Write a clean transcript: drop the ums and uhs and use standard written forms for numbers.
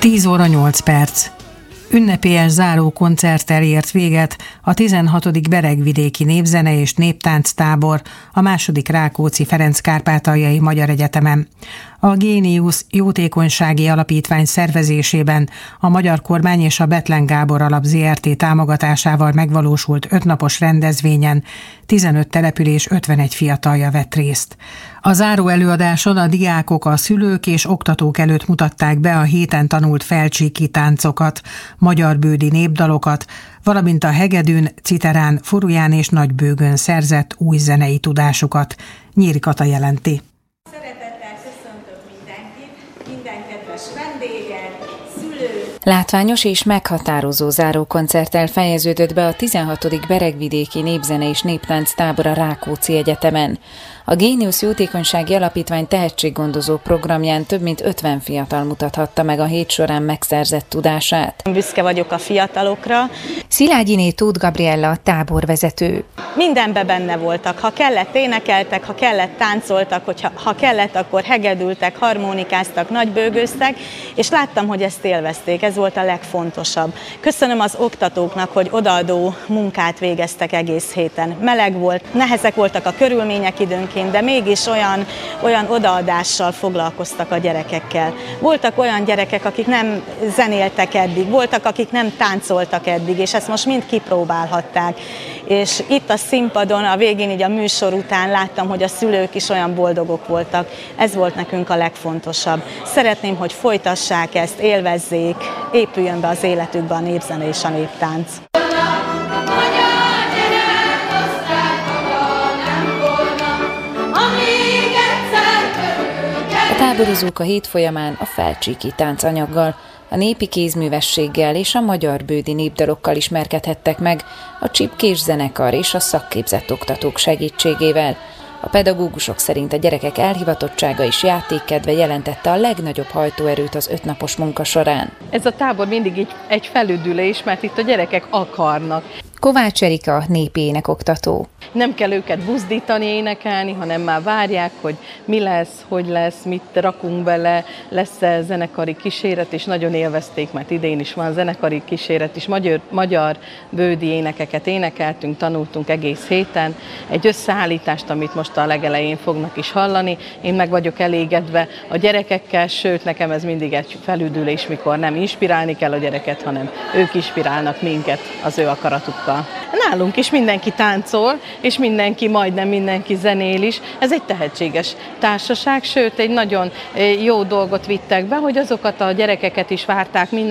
10 óra 8 perc. Ünnepélyes záró koncerttel ért véget a 16. Beregvidéki Népzene és Néptánc tábor a II. Rákóczi-Ferenc Kárpátaljai Magyar Egyetemen. A Géniusz Jótékonysági Alapítvány szervezésében a magyar kormány és a Bethlen Gábor Alap Zrt. Támogatásával megvalósult 5 napos rendezvényen 15 település 51 fiatalja vett részt. A záró előadáson a diákok, a szülők és oktatók előtt mutatták be a héten tanult felcsíki táncokat, magyarbődi népdalokat, valamint a hegedűn, citerán, furuján és nagybőgön szerzett új zenei tudásukat. Nyíri Kata jelenti. Szeretettel köszöntök mindenkit, minden kedves vendéget, szülőt. Látványos és meghatározó zárókoncerttel fejeződött be a 16. Beregvidéki Népzene és Néptánc tábor a Rákóczi Egyetemen. A Géniusz Jótékonysági Alapítvány tehetséggondozó programján több mint 50 fiatal mutathatta meg a hét során megszerzett tudását. Büszke vagyok a fiatalokra. Szilágyiné Tóth Gabriella a táborvezető. Mindenben benne voltak, ha kellett énekeltek, ha kellett táncoltak, ha kellett, akkor hegedültek, harmonikáztak, nagybőgőztek, és láttam, hogy ezt élvezték, ez volt a legfontosabb. Köszönöm az oktatóknak, hogy odaadó munkát végeztek egész héten. Meleg volt, nehezek voltak a körülmények időnként, de mégis olyan odaadással foglalkoztak a gyerekekkel. Voltak olyan gyerekek, akik nem zenéltek eddig, voltak, akik nem táncoltak eddig, és ezt most mind kipróbálhatták. És itt a színpadon, a végén, így a műsor után láttam, hogy a szülők is olyan boldogok voltak. Ez volt nekünk a legfontosabb. Szeretném, hogy folytassák ezt, élvezzék, épüljön be az életükbe a népzene és a néptánc. A táborozók a hét folyamán a felcsíki táncanyaggal, a népi kézművességgel és a magyarbődi népdalokkal ismerkedhettek meg a csipkés zenekar és a szakképzett oktatók segítségével. A pedagógusok szerint a gyerekek elhivatottsága és játékkedve jelentette a legnagyobb hajtóerőt az 5 napos munka során. Ez a tábor mindig egy felüdülés, mert itt a gyerekek akarnak. Kovács Erika, népi énekoktató. Nem kell őket buzdítani, énekelni, hanem már várják, hogy mi lesz, hogy lesz, mit rakunk bele, lesz-e zenekari kíséret, és nagyon élvezték, mert idén is van zenekari kíséret, és magyar bődi énekeket énekeltünk, tanultunk egész héten. Egy összeállítást, amit most a legelején fognak is hallani. Én meg vagyok elégedve a gyerekekkel, sőt, nekem ez mindig egy felüdülés, mikor nem inspirálni kell a gyereket, hanem ők inspirálnak minket az ő akaratukkal. Nálunk is mindenki táncol, és majdnem mindenki zenél is. Ez egy tehetséges társaság, sőt egy nagyon jó dolgot vittek be, hogy azokat a gyerekeket is várták minden